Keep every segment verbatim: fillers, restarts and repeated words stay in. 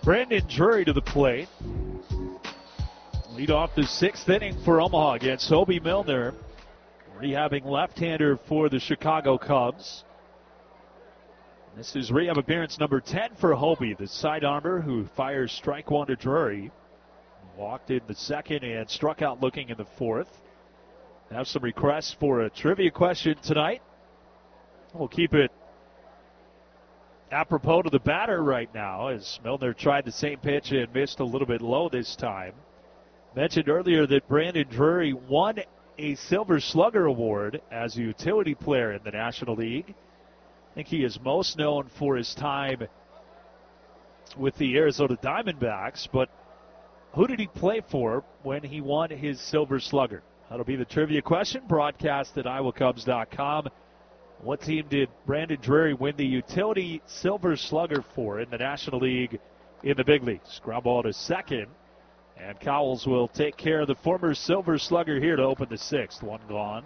Brandon Drury to the plate. Lead off the sixth inning for Omaha against Hoby Milner, rehabbing left-hander for the Chicago Cubs. This is rehab appearance number ten for Hoby, the side armor who fires strike one to Drury. Walked in the second and struck out looking in the fourth. Have some requests for a trivia question tonight. We'll keep it apropos to the batter right now, as Milner tried the same pitch and missed a little bit low this time. Mentioned earlier that Brandon Drury won a Silver Slugger Award as a utility player in the National League. I think he is most known for his time with the Arizona Diamondbacks, but who did he play for when he won his Silver Slugger? That'll be the trivia question, broadcast at iowa cubs dot com. What team did Brandon Drury win the utility Silver Slugger for in the National League in the big leagues? Ground ball to second, and Cowles will take care of the former Silver Slugger here to open the sixth. One gone.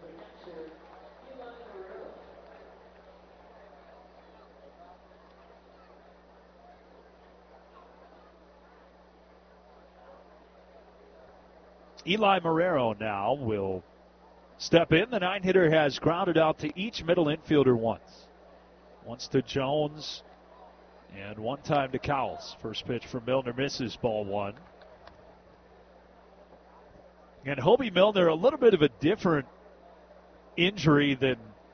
Eli Marrero now will step in. The nine-hitter has grounded out to each middle infielder once. Once to Jones and one time to Cowles. First pitch from Milner misses, ball one. And Hoby Milner, a little bit of a different injury than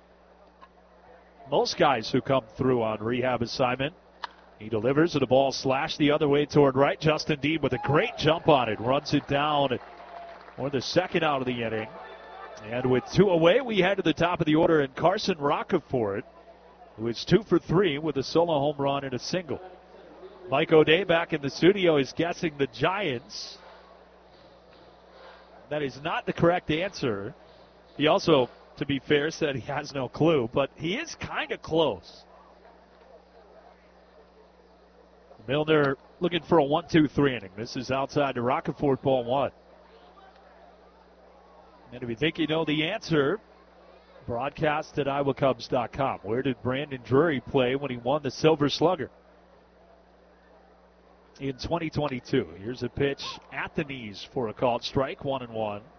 most guys who come through on rehab assignment. He delivers and the ball slashed the other way toward right. Justin Deeb with a great jump on it. Runs it down for the second out of the inning. And with two away, we head to the top of the order, and Carson Roccaforte, who is two for three with a solo home run and a single. Mike O'Day back in the studio is guessing the Giants. That is not the correct answer. He also, to be fair, said he has no clue, but he is kind of close. Milner looking for a one two three inning. This is outside to Roccaforte, ball one. And if you think you know the answer, broadcast at iowa cubs dot com. Where did Brandon Drury play when he won the Silver Slugger in twenty twenty-two? Here's a pitch at the knees for a called strike, one and one.